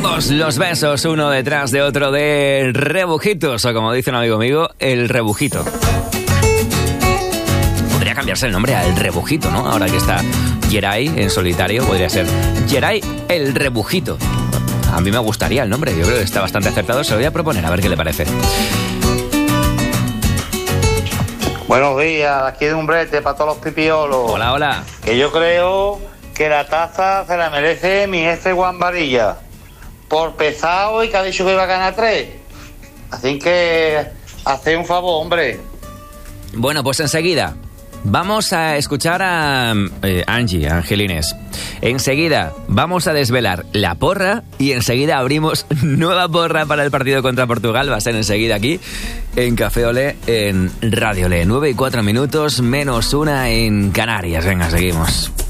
Todos los besos uno detrás de otro de Rebujitos, o como dice un amigo mío, el Rebujito. Podría cambiarse el nombre a El Rebujito, ¿no? Ahora que está Geray en solitario, podría ser Geray el Rebujito. A mí me gustaría el nombre, yo creo que está bastante acertado. Se lo voy a proponer, a ver qué le parece. Buenos días, aquí de Umbrete para todos los pipiolos. Hola, hola. Que yo creo que la taza se la merece mi jefe Juan Varilla, por pesado y que ha dicho que iba a ganar 3. Así que haced un favor, hombre. Bueno, pues enseguida vamos a escuchar a Angie, a Angelines. Enseguida vamos a desvelar la porra y enseguida abrimos nueva porra para el partido contra Portugal. Va a ser enseguida aquí en Café Olé, en Radio Olé. 9:04, -1 en Canarias. Venga, seguimos.